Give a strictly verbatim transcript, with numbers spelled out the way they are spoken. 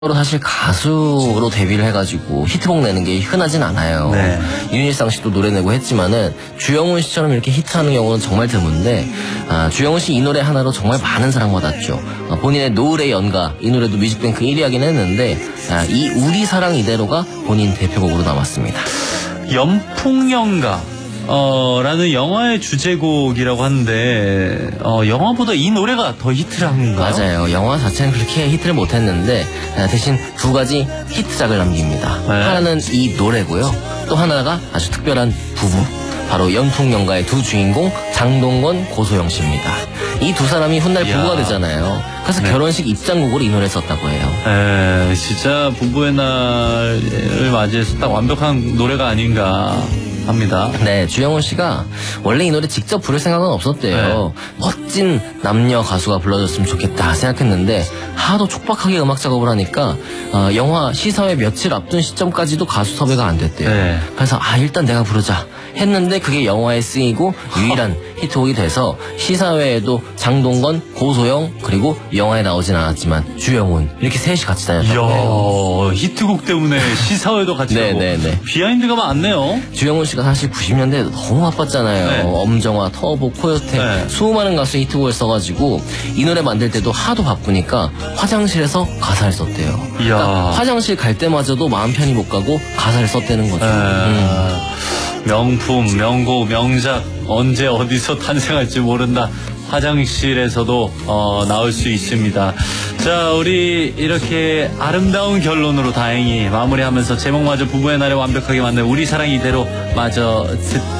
사실 가수로 데뷔를 해가지고 히트곡 내는 게 흔하진 않아요. 네. 윤일상 씨도 노래 내고 했지만은 주영훈 씨처럼 이렇게 히트하는 경우는 정말 드문데, 아, 주영훈 씨 이 노래 하나로 정말 많은 사랑받았죠. 아, 본인의 노을의 연가, 이 노래도 뮤직뱅크 일 위 하긴 했는데, 아, 이 우리 사랑 이대로가 본인 대표곡으로 남았습니다. 연풍연가 어, 라는 영화의 주제곡이라고 하는데, 어, 영화보다 이 노래가 더 히트를 한 건가요? 맞아요. 영화 자체는 그렇게 히트를 못했는데, 대신 두 가지 히트작을 남깁니다. 네. 하나는 이 노래고요. 또 하나가 아주 특별한 부부. 바로 연풍연가의 두 주인공 장동건, 고소영 씨입니다. 이 두 사람이 훗날 이야. 부부가 되잖아요. 그래서 네. 결혼식 입장곡으로 이 노래 썼다고 해요. 에, 진짜 부부의 날을 맞이해서 딱 완벽한 노래가 아닌가 합니다. 네, 주영훈 씨가 원래 이 노래 직접 부를 생각은 없었대요. 네. 멋진 남녀 가수가 불러줬으면 좋겠다 생각했는데 하도 촉박하게 음악 작업을 하니까 어, 영화 시사회 며칠 앞둔 시점까지도 가수 섭외가 안 됐대요. 네. 그래서 아 일단 내가 부르자 했는데 그게 영화에 쓰이고 유일한 히트곡이 돼서 시사회에도 장동건, 고소영 그리고 영화에 나오진 않았지만 주영훈 이렇게 셋이 같이 다녔다고 해요. 이야, 히트곡 때문에 시사회도 같이 네, 하고 네, 네. 비하인드가 많네요. 주영훈 씨가 사실 구십 년대에 너무 바빴잖아요. 네. 엄정화, 터보, 코요테 네. 수많은 가수 히트곡을 써가지고 이 노래 만들 때도 하도 바쁘니까 화장실에서 가사를 썼대요. 이야. 그러니까 화장실 갈 때마저도 마음 편히 못 가고 가사를 썼다는 거죠. 에, 음. 명품, 명곡, 명작 언제 어디서 탄생할지 모른다. 화장실에서도 어, 나올 수 있습니다. 자, 우리 이렇게 아름다운 결론으로 다행히 마무리하면서 제목마저 부부의 날에 완벽하게 만든 우리 사랑 이대로 마저 듣